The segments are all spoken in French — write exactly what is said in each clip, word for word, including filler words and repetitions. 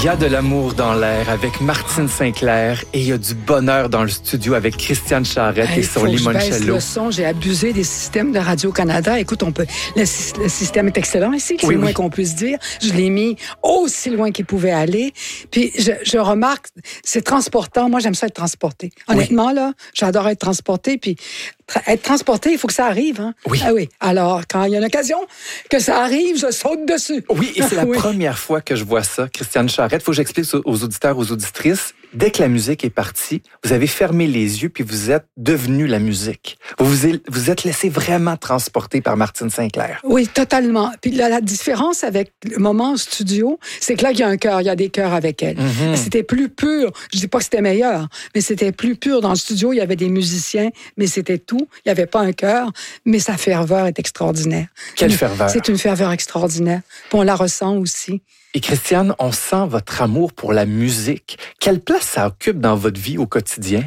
Il y a de l'amour dans l'air avec Martine St-Clair et il y a du bonheur dans le studio avec Christiane Charette hey, et son limoncello. Le son, j'ai abusé des systèmes de Radio-Canada. Écoute, on peut, le, le système est excellent ici, c'est oui, le moins oui. qu'on puisse dire. Je l'ai mis aussi loin qu'il pouvait aller. Puis je, je remarque, c'est transportant. Moi, j'aime ça être transporté. Honnêtement, oui. là, j'adore être transporté. Puis être transporté, il faut que ça arrive. Hein? Oui. Ah oui. Alors, quand il y a une occasion que ça arrive, je saute dessus. Oui, et c'est la oui. première fois que je vois ça, Christiane Charette. Il faut que j'explique aux auditeurs, aux auditrices. Dès que la musique est partie, vous avez fermé les yeux puis vous êtes devenu la musique. Vous vous êtes, vous êtes laissé vraiment transporter par Martine St-Clair. Oui, totalement. Puis la, la différence avec le moment en studio, c'est que là, il y a un chœur, il y a des chœurs avec elle. Mm-hmm. C'était plus pur. Je dis pas que c'était meilleur, mais c'était plus pur. Dans le studio, il y avait des musiciens, mais c'était tout. Il n'y avait pas un chœur, mais sa ferveur est extraordinaire. Quelle ferveur? C'est une ferveur extraordinaire. Puis on la ressent aussi. Et Christiane, on sent votre amour pour la musique. Quelle place ça occupe dans votre vie au quotidien?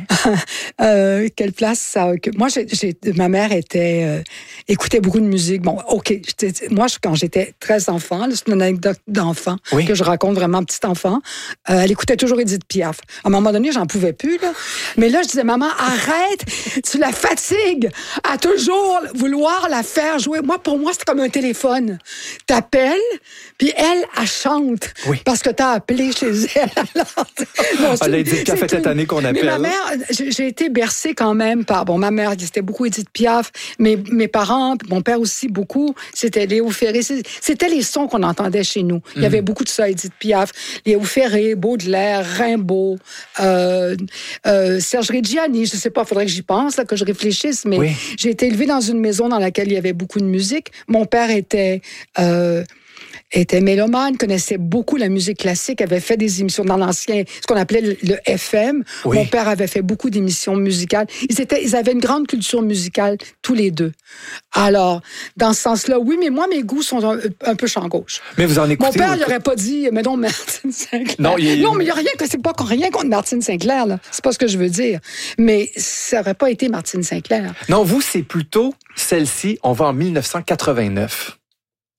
euh, quelle place ça occupe? Moi, j'ai, j'ai, ma mère était euh, écoutait beaucoup de musique. Bon, OK. Moi, quand j'étais très enfant, là, c'est une anecdote d'enfant oui. que je raconte vraiment petit enfant, euh, elle écoutait toujours Édith Piaf. À un moment donné, j'en pouvais plus. Là. Mais là, je disais, maman, arrête! Tu la fatigues à toujours vouloir la faire jouer. Moi, pour moi, c'est comme un téléphone. T'appelles, puis elle, elle chante. Oui. Parce que tu as appelé chez elle. Alors, bon, elle a dit qu'il a fait cette année qu'on appelle. Mais ma mère, j'ai, j'ai été bercée quand même par... Bon, ma mère, c'était beaucoup Édith Piaf. Mes, mes parents, mon père aussi, beaucoup. C'était Léo Ferré. C'était les sons qu'on entendait chez nous. Il y avait mm. beaucoup de ça, Édith Piaf. Léo Ferré, Baudelaire, Rimbaud, euh, euh, Serge Reggiani. Je sais pas, il faudrait que j'y pense, là, que je réfléchisse. Mais oui. j'ai été élevée dans une maison dans laquelle il y avait beaucoup de musique. Mon père était... Euh, était mélomane, connaissait beaucoup la musique classique, avait fait des émissions dans l'ancien, ce qu'on appelait le, le F M. Oui. Mon père avait fait beaucoup d'émissions musicales. Ils, étaient, ils avaient une grande culture musicale, tous les deux. Alors, dans ce sens-là, oui, mais moi, mes goûts sont un, un peu champ gauche. Mais vous en écoutez... Mon père, il n'aurait pas dit, mais non, Martine St-Clair. Non, il... non mais il n'y a rien, c'est pas rien contre Martine St-Clair, là. C'est pas ce que je veux dire. Mais ça n'aurait pas été Martine St-Clair. Non, vous, c'est plutôt celle-ci, on va en dix-neuf cent quatre-vingt-neuf.